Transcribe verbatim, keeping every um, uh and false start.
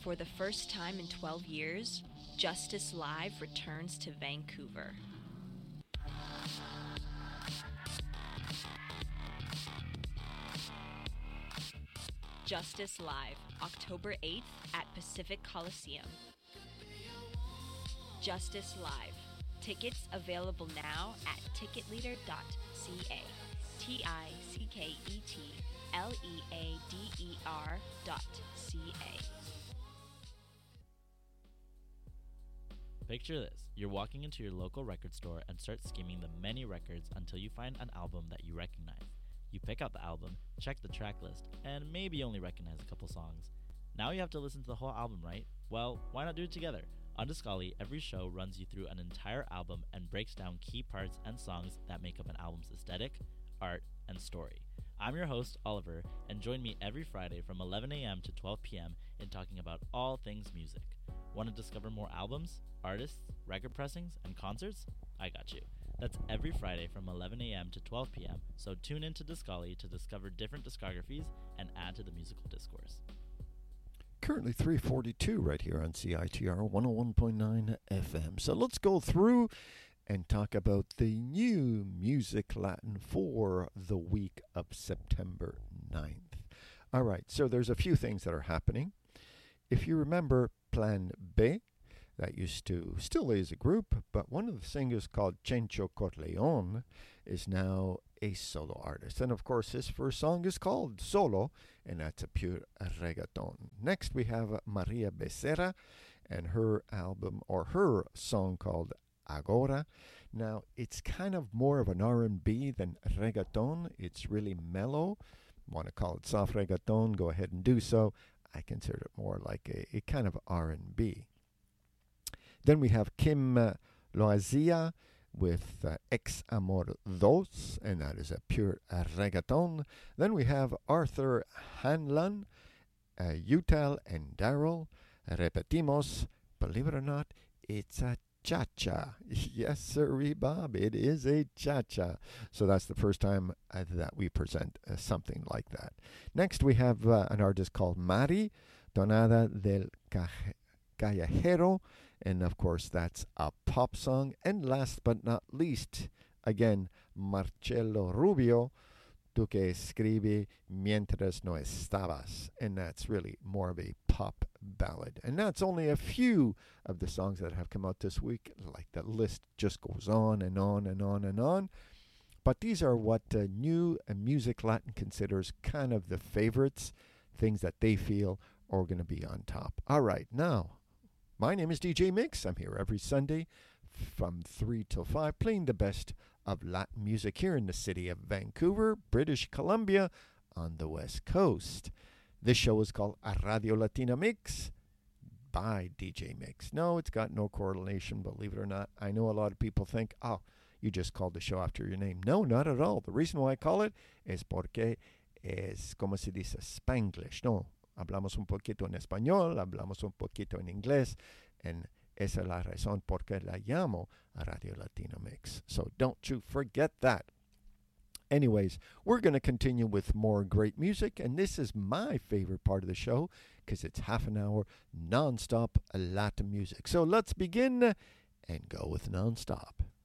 For the first time in twelve years, Justice Live returns to Vancouver. Justice Live, October eighth at Pacific Coliseum. Justice Live. Tickets available now at ticketleader dot c a. T I C K E T L E A D E R dot C A. Picture this. You're walking into your local record store and start skimming the many records until you find an album that you recognize. You pick out the album, check the track list, and maybe only recognize a couple songs. Now you have to listen to the whole album, right? Well, why not do it together? On Discali, every show runs you through an entire album and breaks down key parts and songs that make up an album's aesthetic, art, and story. I'm your host, Oliver, and join me every Friday from eleven a.m. to twelve p.m. in talking about all things music. Want to discover more albums, artists, record pressings, and concerts? I got you. That's every Friday from eleven a.m. to twelve p.m., so tune in to Discali to discover different discographies and add to the musical discourse. Currently three forty-two right here on C I T R one oh one point nine F M. So let's go through and talk about the new Music Latin for the week of September ninth. All right, so there's a few things that are happening. If you remember Plan B, that used to, still is a group, but one of the singers called Chencho Corleone is now a solo artist. And of course, his first song is called Solo, and that's a pure reggaeton. Next, we have Maria Becerra and her album, or her song called Agora. Now, it's kind of more of an R and B than reggaeton. It's really mellow. Want to call it soft reggaeton, go ahead and do so. I consider it more like a, a kind of R and B. Then we have Kim uh, Loazia with uh, Ex Amor Dos, and that is a pure uh, reggaeton. Then we have Arthur Hanlon, uh, Utal and Daryl. Repetimos, believe it or not, it's a cha-cha. Yes, sir, Bob, it is a cha-cha. So that's the first time uh, that we present uh, something like that. Next, we have uh, an artist called Mari, Donada del Callejero, and of course, that's a pop song. And last but not least, again, Marcelo Rubio, Tu que escribe mientras no estabas. And that's really more of a pop ballad. And that's only a few of the songs that have come out this week. Like, the list just goes on and on and on and on. But these are what uh, New uh, Music Latin considers kind of the favorites, things that they feel are going to be on top. All right, now, my name is D J Mix. I'm here every Sunday from three till five, playing the best of Latin music here in the city of Vancouver, British Columbia, on the West Coast. This show is called A Radio Latina Mix by D J Mix. No, it's got no correlation, believe it or not. I know a lot of people think, oh, you just called the show after your name. No, not at all. The reason why I call it is porque es como se dice Spanglish. No, hablamos un poquito en español, hablamos un poquito en inglés, and esa es la razón por qué la llamo a Radio Latino Mix. So don't you forget that. Anyways, we're going to continue with more great music, and this is my favorite part of the show because it's half an hour non-stop Latin music. So let's begin and go with non-stop.